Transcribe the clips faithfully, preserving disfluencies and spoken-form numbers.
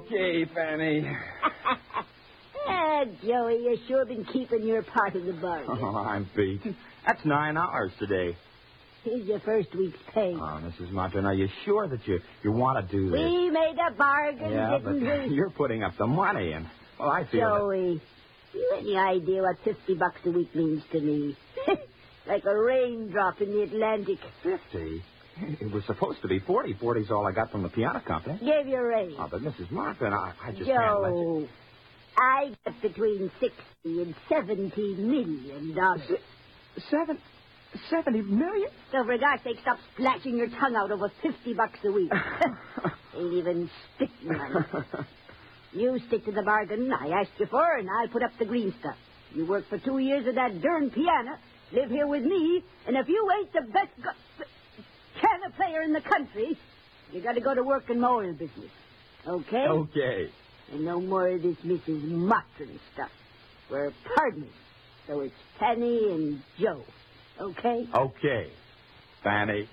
Okay, Fanny. Ah, Joey, you've sure been keeping your part of the bargain. Oh, I'm beat. That's nine hours today. Here's your first week's pay. Oh, Missus Martin, are you sure that you, you want to do this? We made a bargain, yeah, didn't but we? you're putting up the money, and, well, I feel Joey, you any idea what fifty bucks a week means to me? Like a raindrop in the Atlantic. that... Fifty? It was supposed to be forty. Forty's all I got from the piano company. Gave you a raise. Oh, but Missus Martin, I, I just can't let you... Joe, I got between sixty and seventy million dollars. Seven... Seventy million? So for God's sake, stop splashing your tongue out over fifty bucks a week. Ain't even spitting on it. You stick to the bargain I asked you for, and I'll put up the green stuff. You work for two years at that darn piano, live here with me, and if you ain't the best go- piano player in the country, you got to go to work in my oil business. Okay? Okay. And no more of this Missus Martin stuff. We're partners, so it's Fanny and Joe. Okay? Okay, Fanny.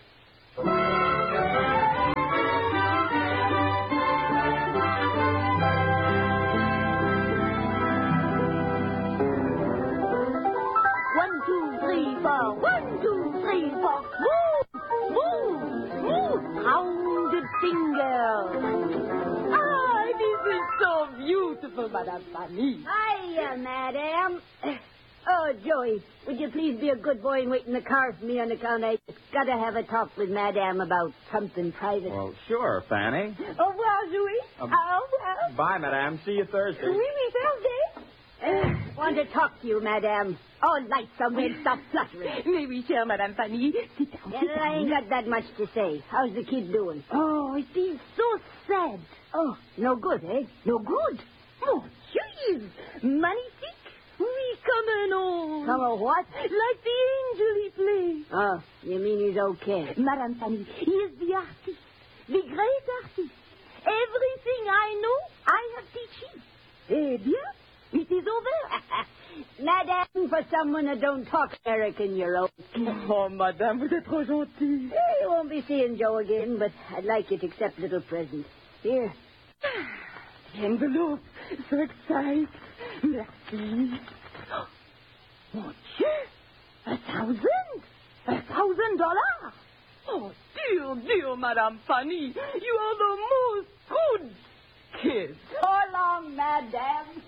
One, two, three, four. One, two, three, four. Move! Move! Move! Rounded finger. Ah, this is so beautiful, Madame Fanny. Hiya, madam. Oh, Joey, would you please be a good boy and wait in the car for me on account I just got to have a talk with Madame about something private. Well, sure, Fanny. Au revoir, Joey. Um, Au revoir. Bye, Madame. See you Thursday. Oui, oui, Thursday. Uh, want to talk to you, Madame. Oh, light somewhere and stop fluttering. Mais oui, chère Madame Fanny. Sit down, Yeah, sit I down. ain't got that much to say. How's the kid doing? Oh, it is so sad. Oh, no good, eh? No good. Mon Dieu, is magnifique. Oui, comme un ange. Come on, what? Like the angel he plays. Oh, you mean he's okay? Madame Fanny, he is the artist, the great artist. Everything I know, I have teach him. Eh bien, it is over. Madame, for someone that don't talk American, you're okay. Oh, Madame, vous êtes trop gentille. Eh, you won't be seeing Joe again, but I'd like you to accept a little present. Here. The envelope, so excited. Merci. Mon Dieu, a thousand, a thousand dollars. Oh, dear, dear Madame Fanny, you are the most good kid. So long, Madame.